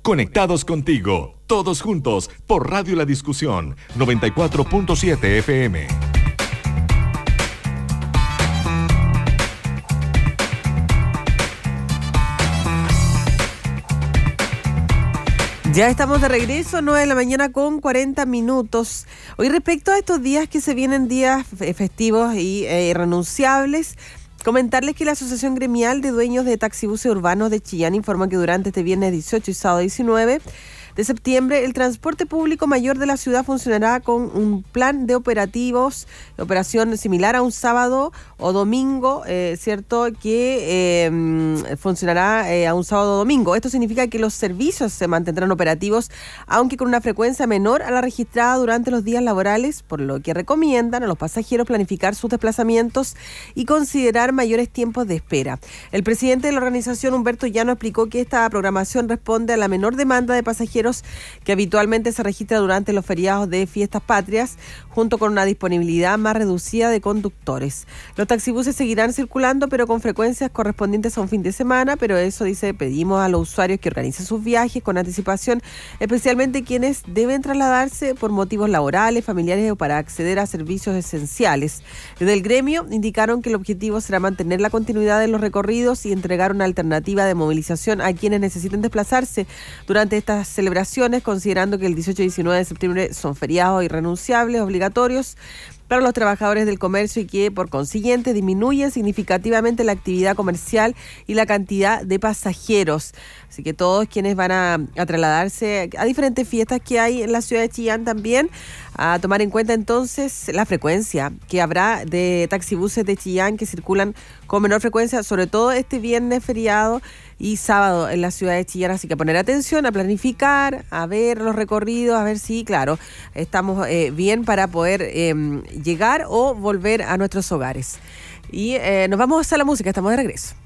Conectados contigo, todos juntos, por Radio La Discusión, 94.7 FM. Ya estamos de regreso, 9 de la mañana con 40 minutos. Hoy, respecto a estos días que se vienen días festivos y irrenunciables, comentarles que la Asociación Gremial de Dueños de Taxibuses Urbanos de Chillán informa que durante este viernes 18 y sábado 19 de septiembre, el transporte público mayor de la ciudad funcionará con un plan de operativos, de operación similar a un sábado o domingo, ¿cierto? Que funcionará a un sábado o domingo. Esto significa que los servicios se mantendrán operativos, aunque con una frecuencia menor a la registrada durante los días laborales, por lo que recomiendan a los pasajeros planificar sus desplazamientos y considerar mayores tiempos de espera. El presidente de la organización, Humberto Llano, explicó que esta programación responde a la menor demanda de pasajeros que habitualmente se registra durante los feriados de fiestas patrias, junto con una disponibilidad más reducida de conductores. Los taxibuses seguirán circulando, pero con frecuencias correspondientes a un fin de semana, pero eso, dice, pedimos a los usuarios que organicen sus viajes con anticipación, especialmente quienes deben trasladarse por motivos laborales, familiares o para acceder a servicios esenciales. Desde el gremio indicaron que el objetivo será mantener la continuidad de los recorridos y entregar una alternativa de movilización a quienes necesiten desplazarse durante estas celebraciones, considerando que el 18 y 19 de septiembre son feriados irrenunciables, obligatorios para los trabajadores del comercio y que, por consiguiente, disminuyen significativamente la actividad comercial y la cantidad de pasajeros. Así que todos quienes van a trasladarse a diferentes fiestas que hay en la ciudad de Chillán también, a tomar en cuenta entonces la frecuencia que habrá de taxibuses de Chillán que circulan con menor frecuencia, sobre todo este viernes feriado y sábado en la ciudad de Chillán. Así que poner atención, a planificar, a ver los recorridos, a ver si, claro, estamos bien para poder llegar o volver a nuestros hogares. Y nos vamos a la música, estamos de regreso.